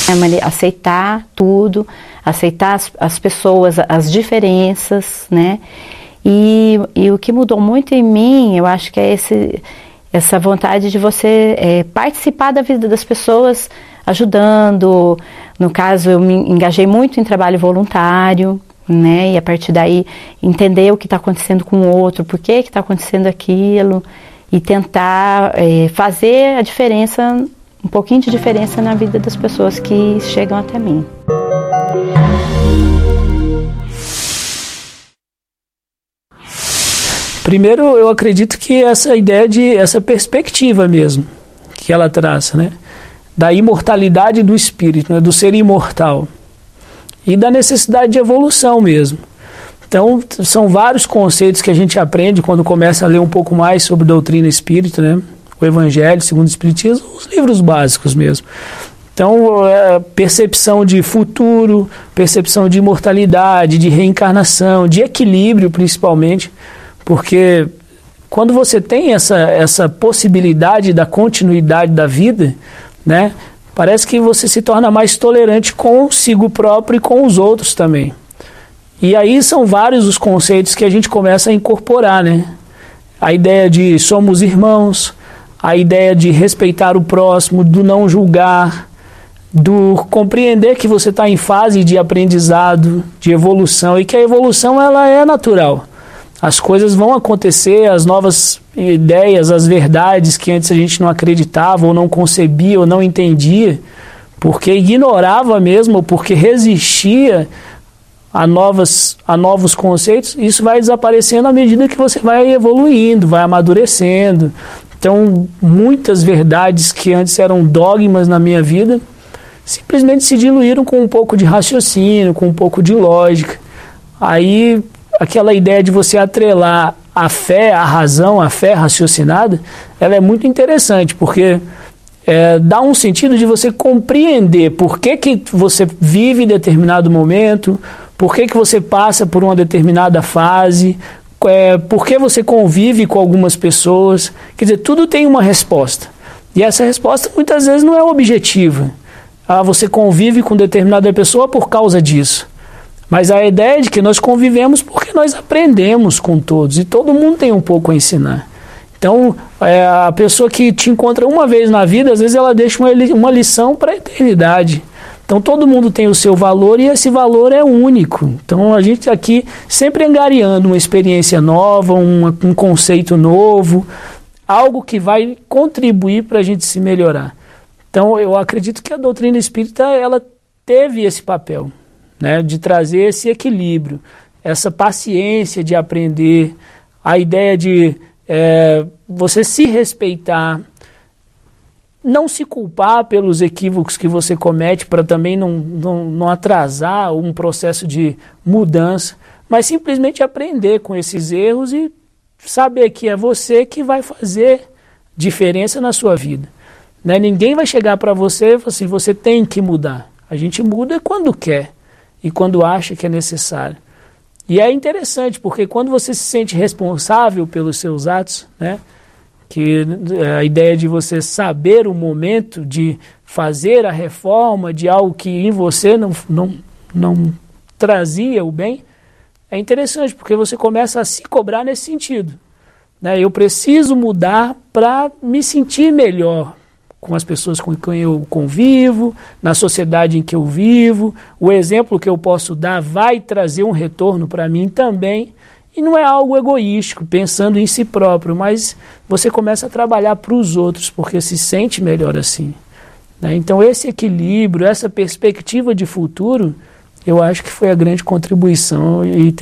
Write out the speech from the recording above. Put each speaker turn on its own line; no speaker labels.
Aceitar tudo, aceitar as pessoas, as diferenças, né? E o que mudou muito em mim, eu acho que é essa vontade de você participar da vida das pessoas, ajudando. No caso, eu me engajei muito em trabalho voluntário, né? E a partir daí entender o que está acontecendo com o outro, por que está acontecendo aquilo, e tentar fazer a diferença, um pouquinho de diferença na vida das pessoas que chegam até mim.
Primeiro, eu acredito que essa perspectiva mesmo, que ela traça, né? Da imortalidade do espírito, né? Do ser imortal. E da necessidade de evolução mesmo. Então, são vários conceitos que a gente aprende quando começa a ler um pouco mais sobre doutrina espírita, né? O Evangelho segundo o Espiritismo, os livros básicos mesmo. Então, percepção de futuro, percepção de imortalidade, de reencarnação, de equilíbrio principalmente, porque quando você tem essa possibilidade da continuidade da vida, né, parece que você se torna mais tolerante consigo próprio e com os outros também. E aí são vários os conceitos que a gente começa a incorporar, né? A ideia de somos irmãos, a ideia de respeitar o próximo, do não julgar, do compreender que você está em fase de aprendizado, de evolução, e que a evolução ela é natural. As coisas vão acontecer, as novas ideias, as verdades que antes a gente não acreditava, ou não concebia, ou não entendia, porque ignorava mesmo, ou porque resistia a novos conceitos, isso vai desaparecendo à medida que você vai evoluindo, vai amadurecendo. Então, muitas verdades que antes eram dogmas na minha vida, simplesmente se diluíram com um pouco de raciocínio, com um pouco de lógica. Aí, aquela ideia de você atrelar a fé, a razão, a fé raciocinada, ela é muito interessante, porque dá um sentido de você compreender por que você vive determinado momento, por que você passa por uma determinada fase, por que você convive com algumas pessoas. Quer dizer, tudo tem uma resposta. E essa resposta muitas vezes não é objetiva. Você convive com determinada pessoa por causa disso. Mas a ideia é de que nós convivemos porque nós aprendemos com todos. E todo mundo tem um pouco a ensinar. Então, a pessoa que te encontra uma vez na vida, às vezes ela deixa uma lição para a eternidade. Então, todo mundo tem o seu valor e esse valor é único. Então, a gente aqui sempre angariando uma experiência nova, um conceito novo, algo que vai contribuir para a gente se melhorar. Então, eu acredito que a doutrina espírita ela teve esse papel, né, de trazer esse equilíbrio, essa paciência de aprender, a ideia de você se respeitar, não se culpar pelos equívocos que você comete para também não atrasar um processo de mudança, mas simplesmente aprender com esses erros e saber que é você que vai fazer diferença na sua vida. Né? Ninguém vai chegar para você e falar assim, você tem que mudar. A gente muda quando quer e quando acha que é necessário. E é interessante, porque quando você se sente responsável pelos seus atos, né, que a ideia de você saber o momento de fazer a reforma de algo que em você não trazia o bem, é interessante, porque você começa a se cobrar nesse sentido. Né? Eu preciso mudar para me sentir melhor com as pessoas com quem eu convivo, na sociedade em que eu vivo. O exemplo que eu posso dar vai trazer um retorno para mim também. E não é algo egoístico, pensando em si próprio, mas você começa a trabalhar para os outros, porque se sente melhor assim. Né? Então esse equilíbrio, essa perspectiva de futuro, eu acho que foi a grande contribuição e